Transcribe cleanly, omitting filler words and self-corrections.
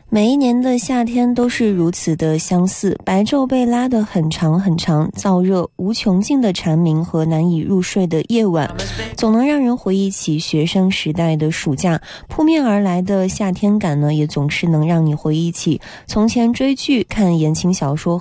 每一年的夏天都是如此的相似，白昼被拉得很长很长，燥热、无穷尽的蝉鸣和难以入睡的夜晚，总能让人回忆起学生时代的暑假。扑面而来的夏天感呢，也总是能让你回忆起从前追剧、看言情小说